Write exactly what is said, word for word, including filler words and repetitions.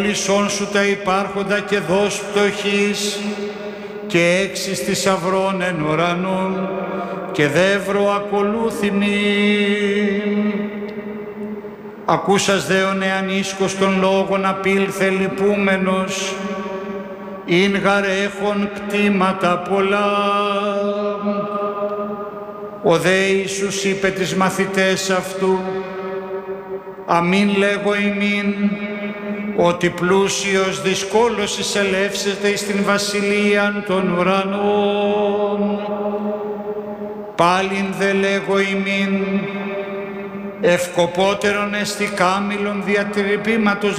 Λυσόν σου τα υπάρχοντα και δώσ' πτωχής και έξι θησαυρών εν ουρανών και δεύρο ακολούθημη. Ακούσας δε ο νεανίσκος των λόγων απήλθε λυπούμενος, ειν γαρ έχων κτήματα πολλά. Ο δε Ιησούς είπε τις μαθητές αυτού, αμήν λέγω ημίν, ότι πλούσιος δυσκόλος εισελεύσεται εις την βασιλείαν των ουρανών. Πάλιν δε λέγω ημίν, ευκοπότερον εστι κάμηλον διατηρηπήματος